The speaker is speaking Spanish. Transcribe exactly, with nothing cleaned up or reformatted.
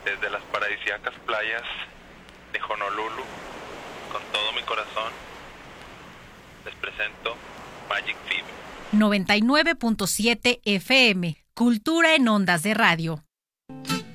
Desde las paradisíacas playas de Honolulu, con todo mi corazón, les presento Magic Fever. noventa y nueve punto siete F M, Cultura en Ondas de Radio.